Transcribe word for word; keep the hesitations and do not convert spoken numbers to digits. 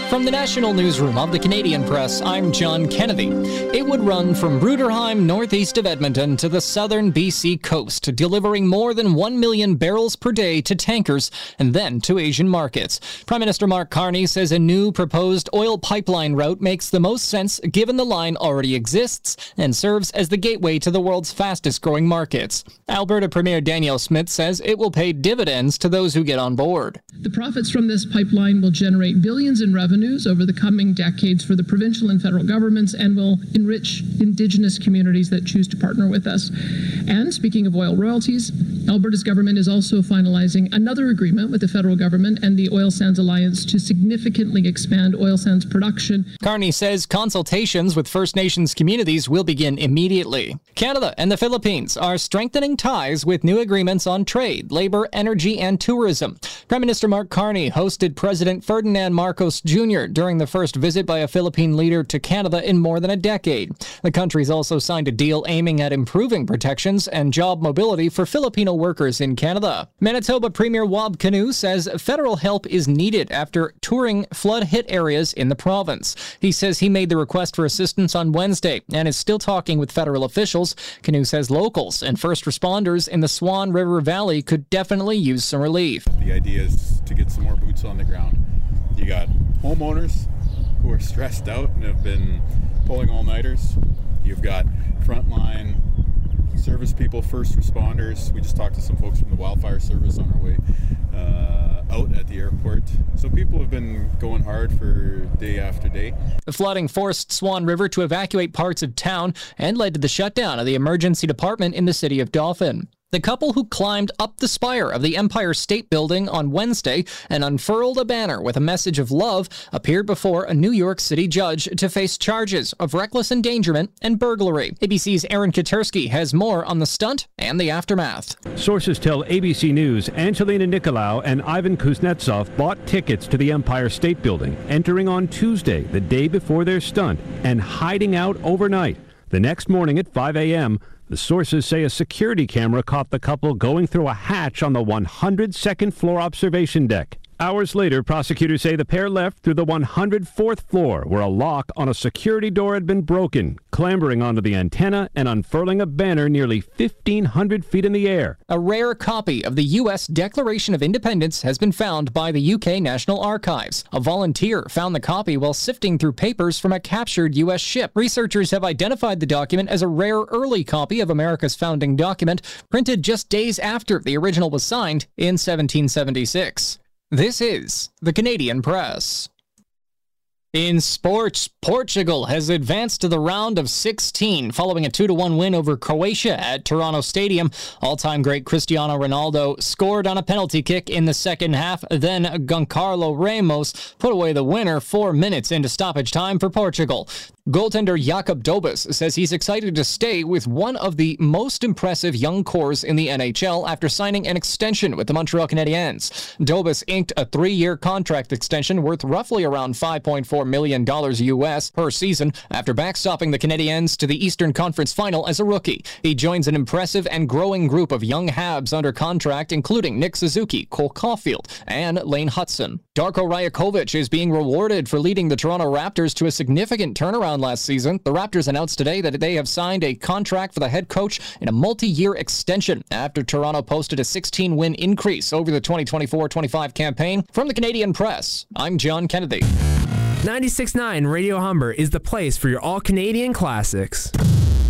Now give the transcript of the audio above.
From the National Newsroom of the Canadian Press, I'm John Kennedy. It would run from Bruderheim, northeast of Edmonton, to the southern B C coast, delivering more than one million barrels per day to tankers and then to Asian markets. Prime Minister Mark Carney says a new proposed oil pipeline route makes the most sense given the line already exists and serves as the gateway to the world's fastest-growing markets. Alberta Premier Danielle Smith says it will pay dividends to those who get on board. The profits from this pipeline will generate billions in revenue over the coming decades for the provincial and federal governments and will enrich Indigenous communities that choose to partner with us. And speaking of oil royalties, Alberta's government is also finalizing another agreement with the federal government and the Oil Sands Alliance to significantly expand oil sands production. Carney says consultations with First Nations communities will begin immediately. Canada and the Philippines are strengthening ties with new agreements on trade, labor, energy, and tourism. Prime Minister Mark Carney hosted President Ferdinand Marcos Junior during the first visit by a Philippine leader to Canada in more than a decade. The countries also signed a deal aiming at improving protections and job mobility for Filipino workers in Canada. Manitoba Premier Wab Kinew says federal help is needed after touring flood-hit areas in the province. He says he made the request for assistance on Wednesday and is still talking with federal officials. Kinew says locals and first responders in the Swan River Valley could definitely use some relief. The idea is to get some more boots on the ground. You got homeowners who are stressed out and have been pulling all-nighters. You've got frontline service people, first responders. We just talked to some folks from the wildfire service on our way uh, out at the airport. So people have been going hard for day after day. The flooding forced Swan River to evacuate parts of town and led to the shutdown of the emergency department in the city of Dauphin. The couple who climbed up the spire of the Empire State Building on Wednesday and unfurled a banner with a message of love appeared before a New York City judge to face charges of reckless endangerment and burglary. A B C's Aaron Katersky has more on the stunt and the aftermath. Sources tell A B C News Angelina Nicolau and Ivan Kuznetsov bought tickets to the Empire State Building, entering on Tuesday, the day before their stunt, and hiding out overnight. The next morning at five a.m., the sources say a security camera caught the couple going through a hatch on the one hundred second floor observation deck. Hours later, prosecutors say the pair left through the one hundred fourth floor, where a lock on a security door had been broken, clambering onto the antenna and unfurling a banner nearly fifteen hundred feet in the air. A rare copy of the U S Declaration of Independence has been found by the U K National Archives. A volunteer found the copy while sifting through papers from a captured U S ship. Researchers have identified the document as a rare early copy of America's founding document, printed just days after the original was signed in seventeen seventy-six. This is the Canadian Press. In sports, Portugal has advanced to the round of sixteen following a two to one win over Croatia at Toronto Stadium. All-time great Cristiano Ronaldo scored on a penalty kick in the second half. Then Goncalo Ramos put away the winner four minutes into stoppage time for Portugal. Goaltender Jakub Dobes says he's excited to stay with one of the most impressive young cores in the N H L after signing an extension with the Montreal Canadiens. Dobes inked a three-year contract extension worth roughly around five point four million dollars U S per season after backstopping the Canadiens to the Eastern Conference Final as a rookie. He joins an impressive and growing group of young Habs under contract, including Nick Suzuki, Cole Caulfield, and Lane Hudson. Darko Rajakovic is being rewarded for leading the Toronto Raptors to a significant turnaround last season. The Raptors announced today that they have signed a contract for the head coach in a multi-year extension after Toronto posted a sixteen win increase over the twenty twenty-four twenty-five campaign. From the Canadian Press, I'm John Kennedy. ninety-six point nine Radio Humber is the place for your all-Canadian classics.